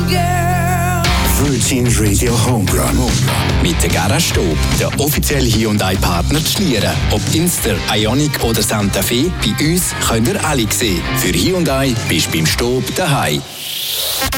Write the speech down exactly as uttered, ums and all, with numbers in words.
girl. Virgin Radio Homerun. Mit der Garage Stob, der offizielle Hyundai-Partner zu Schlieren. Ob Inster, Ioniq oder Santa Fe, bei uns könnt ihr alle sehen. Für Hyundai bist du beim Stob daheim.